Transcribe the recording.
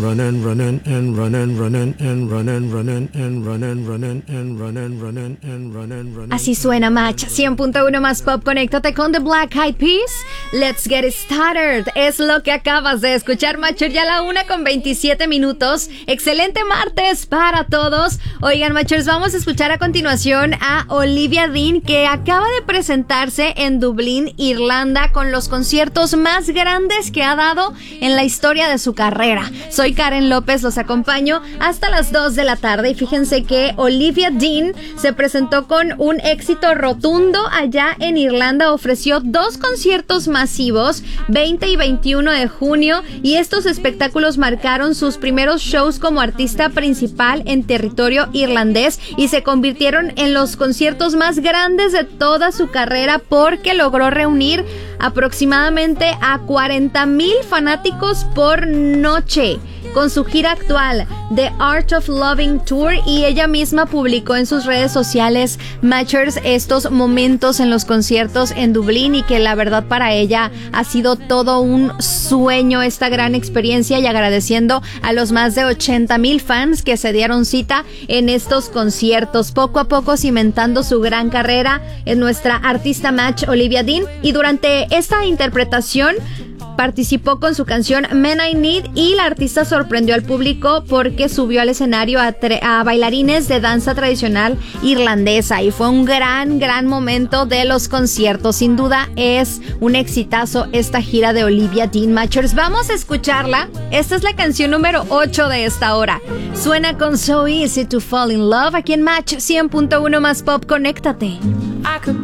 Running, running, and running, running, and running, running, and running, running, and running, running, and running, running. Así suena Match 100.1 más pop. Conéctate con The Black Eyed Peas. Let's get it started. Es lo que acabas de escuchar, Matcher. Ya la 1:27. Excelente martes para todos. Oigan, Matchers, vamos a escuchar a continuación a Olivia Dean, que acaba de presentarse en Dublín, Irlanda, con los conciertos más grandes que ha dado en la historia de su carrera. Soy Karen López, los acompaño hasta las 2 de la tarde y fíjense que Olivia Dean se presentó con un éxito rotundo allá en Irlanda. Ofreció 2 conciertos masivos, 20 y 21 de junio, y estos espectáculos marcaron sus primeros shows como artista principal en territorio irlandés y se convirtieron en los conciertos más grandes de toda su carrera porque logró reunir aproximadamente a 40,000 fanáticos por noche con su gira actual The Art of Loving Tour, y ella misma publicó en sus redes sociales, Matchers, estos momentos en los conciertos en Dublín, y que la verdad para ella ha sido todo un sueño esta gran experiencia, y agradeciendo a los más de 80,000 fans que se dieron cita en estos conciertos, poco a poco cimentando su gran carrera en nuestra artista Match, Olivia Dean. Y durante esta interpretación participó con su canción Men I Need, y la artista sorprendió al público porque subió al escenario a bailarines de danza tradicional irlandesa, y fue un gran momento de los conciertos. Sin duda es un exitazo esta gira de Olivia Dean. Matchers, vamos a escucharla. Esta es la canción número 8 de esta hora. Suena con So Easy to Fall in Love aquí en Match 100.1 más pop. Conéctate.